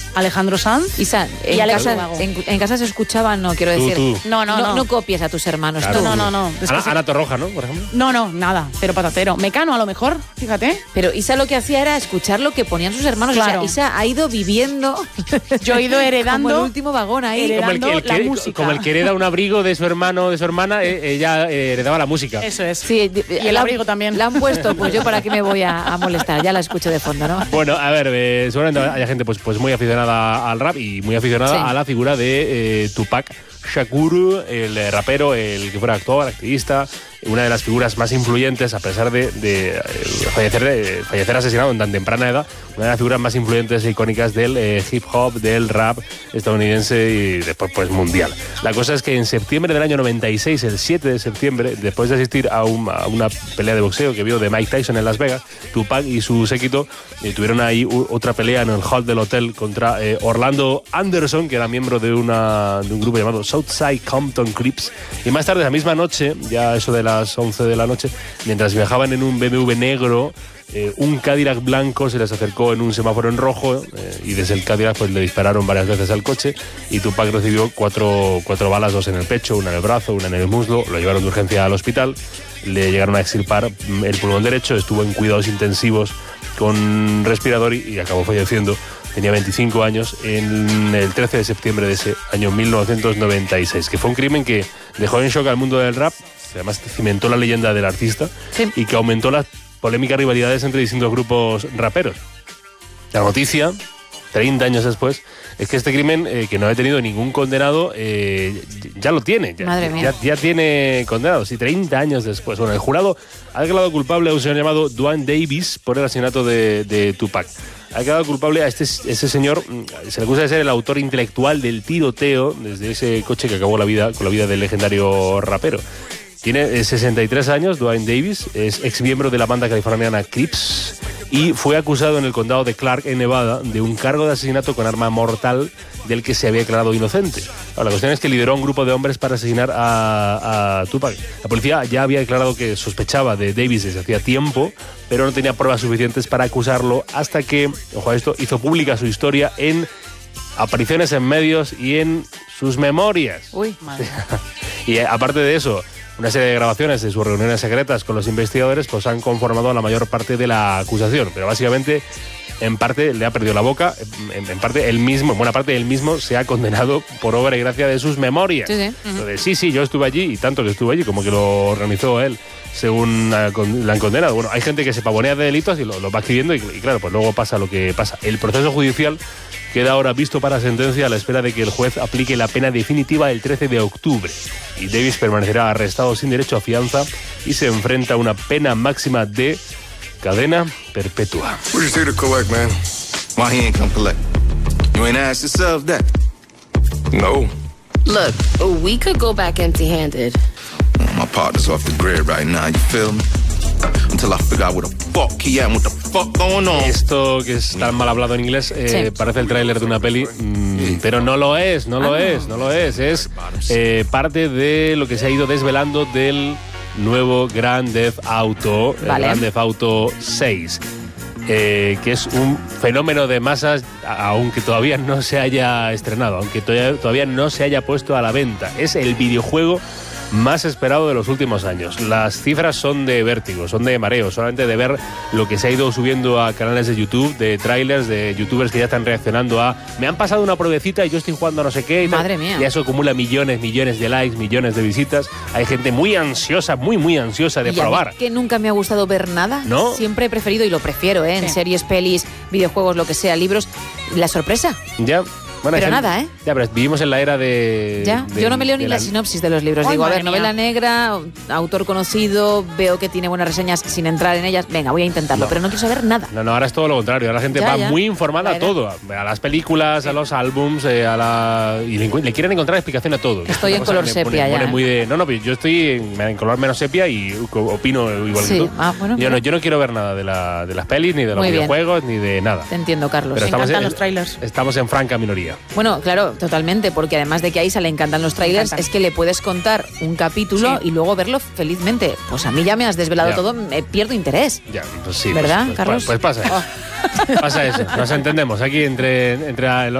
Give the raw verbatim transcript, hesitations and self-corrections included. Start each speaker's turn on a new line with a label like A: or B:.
A: Alejandro Sanz
B: Isa, en,
A: y Alex
B: casa,
A: Ubago.
B: en, en casa se escuchaba, no quiero
C: Tú,
B: decir.
C: tú.
A: No, no,
B: no,
A: no.
B: no copies a tus hermanos.
C: Claro,
B: tú.
A: No, no, no. Es que
C: Ana,
A: se-
C: Ana Torroja, ¿no? Por ejemplo.
A: No, no, nada, pero patatero. Mecano a lo mejor, fíjate.
B: Pero Isa lo que hacía era escuchar lo que ponían sus hermanos.
A: Claro.
B: O sea, Isa ha ido viviendo.
A: Yo he ido heredando
B: como el último vagón ahí.
A: Heredando
C: Como el, que, el
A: la
C: que-
A: música.
C: como el que hereda un abrigo de su hermano o de su hermana, eh, ella eh, heredaba la música.
A: Eso es.
B: Sí, di-
A: Y el
B: la-
A: abrigo también.
B: La han puesto, pues yo para qué me voy a, a molestar. Ya la escucho de fondo, ¿no?
C: Bueno, a ver, eh, seguramente haya gente pues, pues muy aficionada al rap y muy aficionada
B: Sí.
C: a la figura de eh, Tupac Shakur, el eh, rapero, el que fuera actor, activista, una de las figuras más influyentes, a pesar de, de, eh, fallecer, de fallecer asesinado en tan temprana edad, una de las figuras más influyentes e icónicas del eh, hip hop, del rap estadounidense y después pues mundial. La cosa es que en septiembre del año noventa y seis, el siete de septiembre, después de asistir a, un, a una pelea de boxeo que vio de Mike Tyson en Las Vegas, Tupac y su séquito eh, tuvieron ahí u- otra pelea en el hall del hotel contra eh, Orlando Anderson, que era miembro de, una, de un grupo llamado Southside Compton Crips. Y más tarde, esa misma noche, ya eso de las once de la noche, mientras viajaban en un B M W negro, eh, un Cadillac blanco se les acercó en un semáforo en rojo eh, y desde el Cadillac pues, le dispararon varias veces al coche y Tupac recibió cuatro, cuatro balas, dos en el pecho, una en el brazo, una en el muslo. Lo llevaron de urgencia al hospital, le llegaron a extirpar el pulmón derecho, estuvo en cuidados intensivos con respirador y, y acabó falleciendo. Tenía veinticinco años en el trece de septiembre de ese año mil novecientos noventa y seis, que fue un crimen que dejó en shock al mundo del rap, que además cimentó la leyenda del artista
B: Sí.
C: y que aumentó las polémicas rivalidades entre distintos grupos raperos. La noticia, treinta años después, es que este crimen, eh, que no ha tenido ningún condenado, eh, ya lo tiene. Ya,
B: Madre mía.
C: Ya, ya tiene condenados, sí, treinta años después. Bueno, el jurado ha declarado culpable a un señor llamado Duane Davis por el asesinato de, de Tupac. Ha quedado culpable a este, ese señor, se le acusa de ser el autor intelectual del tiroteo desde ese coche que acabó la vida con la vida del legendario rapero. Tiene sesenta y tres años, Duane Davis, es ex miembro de la banda californiana Crips y fue acusado en el condado de Clark, en Nevada, de un cargo de asesinato con arma mortal del que se había declarado inocente. Ahora, la cuestión es que lideró un grupo de hombres para asesinar a, a Tupac. La policía ya había declarado que sospechaba de Davis desde hacía tiempo, pero no tenía pruebas suficientes para acusarlo hasta que, ojo a esto, hizo pública su historia en apariciones en medios y en sus memorias.
B: Uy,
A: Madre.
C: Y eh, aparte de eso, una serie de grabaciones de sus reuniones secretas con los investigadores pues han conformado la mayor parte de la acusación, pero básicamente en parte le ha perdido la boca, en, en parte él mismo, en buena parte él mismo se ha condenado por obra y gracia de sus memorias.
B: Sí, sí.
C: Entonces, sí, sí, yo estuve allí y tanto que estuve allí como que lo organizó él, según la, con- la han condenado. Bueno, hay gente que se pavonea de delitos y lo, lo va escribiendo y, y claro, pues luego pasa lo que pasa. El proceso judicial queda ahora visto para sentencia a la espera de que el juez aplique la pena definitiva el trece de octubre. Y Davis permanecerá arrestado sin derecho a fianza y se enfrenta a una pena máxima de cadena perpetua.
D: We're just here to collect, man. Why he ain't come collect? You ain't asked yourself that? No.
E: Look, we could go back empty-handed.
D: My partner's off the grid right now, you feel me? Until I figure out where the fuck he at and what the fuck going on.
C: Esto que es tan mal hablado en inglés eh,
B: Sí.
C: parece el tráiler de una peli, mm, pero no lo es, no lo
B: Ah, no.
C: es, no lo es. Es eh, parte de lo que se ha ido desvelando del nuevo Grand Theft Auto, el
B: Vale.
C: Grand Theft Auto seis. Eh, que es un fenómeno de masas, a- aunque todavía no se haya estrenado, aunque todavía, todavía no se haya puesto a la venta. Es el videojuego más esperado de los últimos años. Las cifras son de vértigo, son de mareo, solamente de ver lo que se ha ido subiendo a canales de YouTube, de trailers, de youtubers que ya están reaccionando a me han pasado una pruebecita y yo estoy jugando a no sé qué y tal.
B: Madre mía.
C: Y eso acumula millones, millones de likes, millones de visitas. Hay gente muy ansiosa, muy, muy ansiosa de
B: Y a mí
C: probar.
B: que nunca me ha gustado ver nada.
C: ¿No?
B: Siempre he preferido, y lo prefiero, ¿eh? En
A: Sí.
B: series, pelis, videojuegos, lo que sea, libros, la sorpresa.
C: Ya. Bueno, hay
B: Pero
C: gente-
B: nada, ¿eh?
C: Ya, pero vivimos en la era de...
B: Ya,
C: de-
B: yo no me leo
C: de
B: ni la sinopsis de los libros.
A: Ay,
B: Digo, a
A: madre
B: ver, novela
A: mía.
B: negra, autor conocido, veo que tiene buenas reseñas sin entrar en ellas. Venga, voy a intentarlo,
C: No.
B: pero no quiero saber nada.
C: No, no, ahora es todo lo contrario. Ahora la gente
B: Ya,
C: va
B: ya.
C: muy informada
B: La
C: a
B: edad.
C: todo. A las películas, a los álbums, eh, a la... Y le, encu- le quieren encontrar explicación a todo.
B: Estoy
C: Una
B: en
C: cosa
B: color
C: que me
B: sepia
C: pone-
B: ya,
C: pone
B: ¿eh?
C: muy de... No, no, pero yo estoy en, en color menos sepia y co- opino igual
B: Sí.
C: que tú.
B: Ah, bueno,
C: yo,
B: mira.
C: no, yo no quiero ver nada de, la, de las pelis, ni de los
B: Muy bien.
C: videojuegos, ni de nada.
B: Te entiendo, Carlos.
C: Pero
A: Me
C: estamos
A: encantan
C: en,
A: los trailers.
C: estamos en franca minoría.
B: Bueno, claro, totalmente, porque además de que a Isa le encantan los trailers,
A: encantan.
B: es que le puedes contar un capítulo
A: Sí.
B: y luego verlo felizmente. Pues a mí ya me has desvelado
C: Ya.
B: todo, me pierdo interés.
C: Ya, pues sí.
B: ¿Verdad,
C: pues, pues,
B: Carlos?
C: Pues pasa eso. Pasa eso. Nos entendemos aquí entre, entre